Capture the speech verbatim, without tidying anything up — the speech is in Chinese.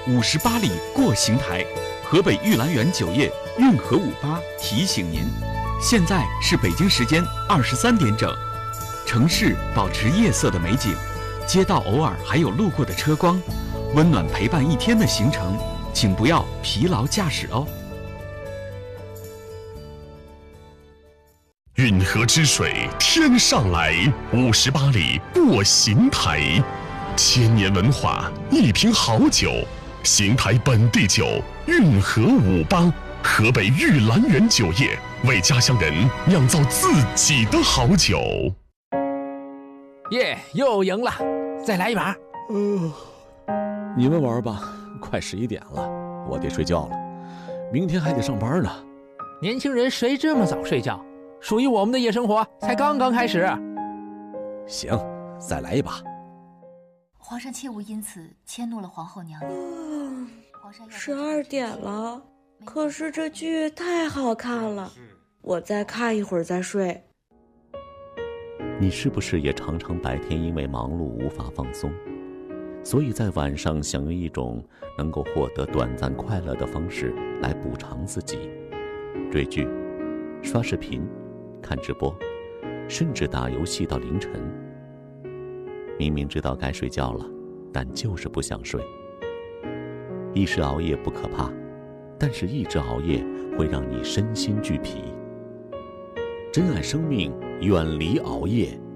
五十八里过邢台，河北玉兰园酒业运河五八提醒您，现在是北京时间二十三点整，城市保持夜色的美景，街道偶尔还有路过的车光，温暖陪伴一天的行程，请不要疲劳驾驶哦。 运河之水天上来，五十八里过邢台，千年文化，一瓶好酒，邢台本地酒，运河五八，河北玉兰园酒业为家乡人酿造自己的好酒。 耶，又赢了，再来一把。 呃，你们玩吧，快十一点了，我得睡觉了，明天还得上班呢。 年轻人谁这么早睡觉？属于我们的夜生活才刚刚开始。 行，再来一把。 皇上切勿因此迁怒了皇后娘娘。 嗯，十二点了，可是这剧太好看了，我再看一会儿再睡。 你是不是也常常白天因为忙碌无法放松，所以在晚上想用一种能够获得短暂快乐的方式来补偿自己？追剧、刷视频、看直播，甚至打游戏到凌晨。明明知道该睡觉了，但就是不想睡。一时熬夜不可怕，但是一直熬夜会让你身心俱疲。珍爱生命，远离熬夜。